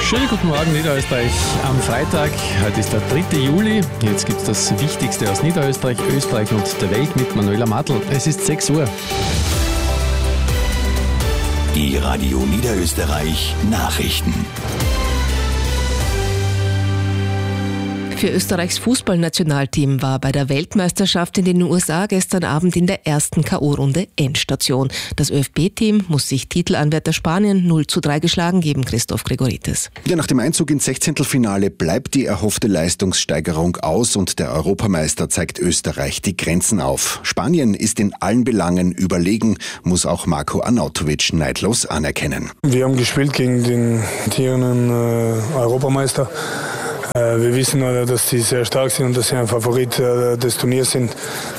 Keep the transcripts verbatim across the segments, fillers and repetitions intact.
Schönen guten Morgen, Niederösterreich. Am Freitag, heute ist der dritte Juli. Jetzt gibt es das Wichtigste aus Niederösterreich, Österreich und der Welt mit Manuela Matl. Es ist sechs Uhr. Die Radio Niederösterreich Nachrichten. Für Österreichs Fußballnationalteam war bei der Weltmeisterschaft in den U S A gestern Abend in der ersten K O-Runde Endstation. Das ÖFB-Team muss sich Titelanwärter Spanien null zu drei geschlagen geben, Christoph Gregoritis. Ja, nach dem Einzug ins Sechzehntelfinale bleibt die erhoffte Leistungssteigerung aus und der Europameister zeigt Österreich die Grenzen auf. Spanien ist in allen Belangen überlegen, muss auch Marko Arnautovic neidlos anerkennen. Wir haben gespielt gegen den amtierenden äh, Europameister. Wir wissen, dass sie sehr stark sind und dass sie ein Favorit des Turniers sind.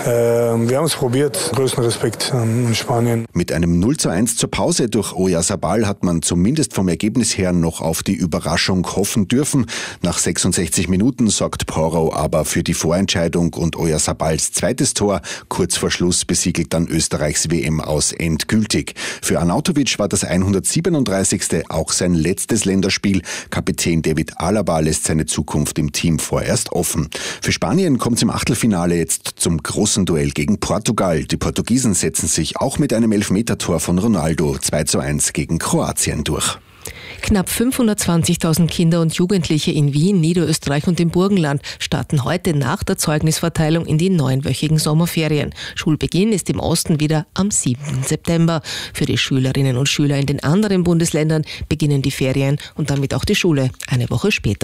Wir haben es probiert. Größten Respekt an Spanien. Mit einem null zu eins zur Pause durch Oyarzabal hat man zumindest vom Ergebnis her noch auf die Überraschung hoffen dürfen. Nach sechsundsechzig Minuten sorgt Porro aber für die Vorentscheidung und Oyarzabals zweites Tor kurz vor Schluss besiegelt dann Österreichs W M-Aus endgültig. Für Arnautovic war das hundertsiebenunddreißigste auch sein letztes Länderspiel. Kapitän David Alaba lässt seine Zukunft im Team vorerst offen. Für Spanien kommt es im Achtelfinale jetzt zum großen Duell gegen Portugal. Die Portugiesen setzen sich auch mit einem Elfmetertor von Ronaldo zwei zu eins gegen Kroatien durch. Knapp fünfhundertzwanzigtausend Kinder und Jugendliche in Wien, Niederösterreich und im Burgenland starten heute nach der Zeugnisverteilung in die neunwöchigen Sommerferien. Schulbeginn ist im Osten wieder am siebten September. Für die Schülerinnen und Schüler in den anderen Bundesländern beginnen die Ferien und damit auch die Schule eine Woche später.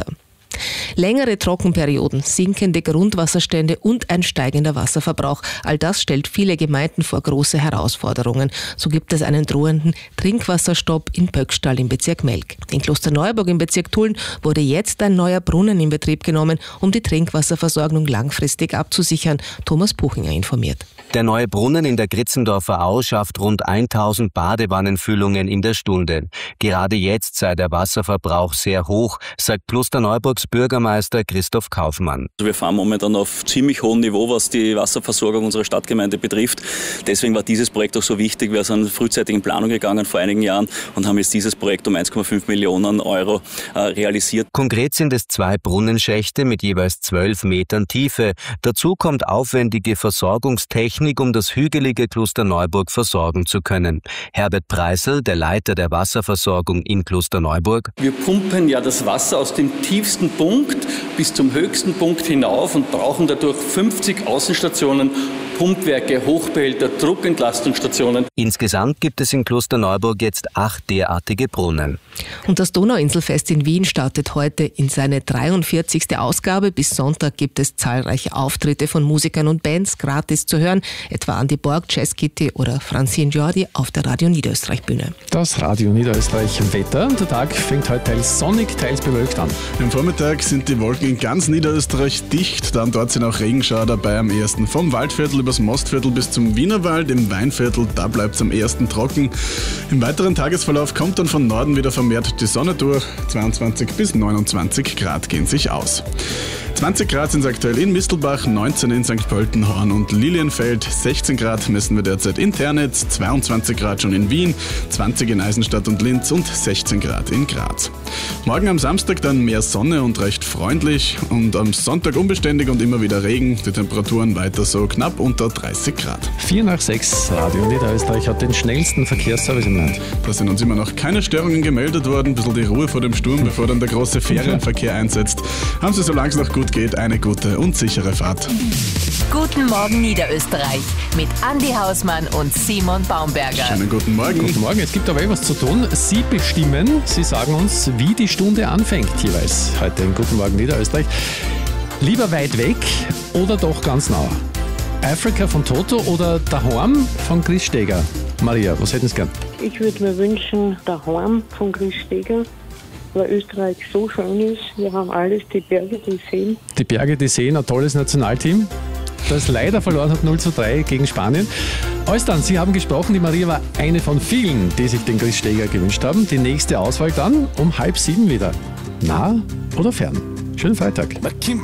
Längere Trockenperioden, sinkende Grundwasserstände und ein steigender Wasserverbrauch. All das stellt viele Gemeinden vor große Herausforderungen. So gibt es einen drohenden Trinkwasserstopp in Böckstall im Bezirk Melk. In Klosterneuburg im Bezirk Tulln wurde jetzt ein neuer Brunnen in Betrieb genommen, um die Trinkwasserversorgung langfristig abzusichern. Thomas Buchinger informiert. Der neue Brunnen in der Gritzendorfer Au schafft rund tausend Badewannenfüllungen in der Stunde. Gerade jetzt sei der Wasserverbrauch sehr hoch, sagt Klosterneuburgs Bürgermeister Christoph Kaufmann. Wir fahren momentan auf ziemlich hohem Niveau, was die Wasserversorgung unserer Stadtgemeinde betrifft. Deswegen war dieses Projekt auch so wichtig. Wir sind frühzeitig in Planung gegangen vor einigen Jahren und haben jetzt dieses Projekt um eins Komma fünf Millionen Euro äh, realisiert. Konkret sind es zwei Brunnenschächte mit jeweils zwölf Metern Tiefe. Dazu kommt aufwendige Versorgungstechnik, um das hügelige Klosterneuburg versorgen zu können. Herbert Preisel, der Leiter der Wasserversorgung in Klosterneuburg. Wir pumpen ja das Wasser aus dem tiefsten Punkt bis zum höchsten Punkt hinauf und brauchen dadurch fünfzig Außenstationen, Pumpwerke, Hochbehälter, Druckentlastungsstationen. Insgesamt gibt es in Klosterneuburg jetzt acht derartige Brunnen. Und das Donauinselfest in Wien startet heute in seine dreiundvierzigste Ausgabe. Bis Sonntag gibt es zahlreiche Auftritte von Musikern und Bands gratis zu hören, etwa Andi Borg, Jazz Kitty oder Francine Jordi auf der Radio Niederösterreich Bühne. Das Radio Niederösterreich Wetter. Der Tag fängt heute teils sonnig, teils bewölkt an. Am Vormittag sind die Wolken in ganz Niederösterreich dicht, dann dort sind auch Regenschauer dabei am ersten. Vom Waldviertel übers Mostviertel bis zum Wienerwald, im Weinviertel, da bleibt es am ersten trocken. Im weiteren Tagesverlauf kommt dann von Norden wieder vermehrt die Sonne durch. zweiundzwanzig bis neunundzwanzig Grad gehen sich aus. zwanzig Grad sind es aktuell in Mistelbach, neunzehn in Sankt Pölten, Horn und Lilienfeld, sechzehn Grad messen wir derzeit in Ternitz, zweiundzwanzig Grad schon in Wien, zwanzig in Eisenstadt und Linz und sechzehn Grad in Graz. Morgen am Samstag dann mehr Sonne und recht freundlich und am Sonntag unbeständig und immer wieder Regen, die Temperaturen weiter so knapp unter dreißig Grad. vier nach sechs, Radio Niederösterreich hat den schnellsten Verkehrsservice im Land. Da sind uns immer noch keine Störungen gemeldet worden, ein bisschen die Ruhe vor dem Sturm, bevor dann der große Ferienverkehr einsetzt. Haben Sie, solange es noch gut geht, eine gute und sichere Fahrt. Guten Morgen Niederösterreich mit Andi Hausmann und Simon Baumberger. Schönen guten Morgen. Guten Morgen, es gibt aber etwas zu tun. Sie bestimmen, Sie sagen uns, wie die Stunde anfängt jeweils heute in Guten Morgen Niederösterreich. Lieber weit weg oder doch ganz nah? Africa von Toto oder Daheim von Chris Steger? Maria, was hätten Sie gern? Ich würde mir wünschen, Daheim von Chris Steger, weil Österreich so schön ist. Wir haben alles, die Berge, die Seen. Die Berge, die Seen, ein tolles Nationalteam, das leider verloren hat null zu drei gegen Spanien. Alles dann, Sie haben gesprochen, die Maria war eine von vielen, die sich den Chris Steger gewünscht haben. Die nächste Auswahl dann um halb sieben wieder. Nah oder fern? Schönen Freitag.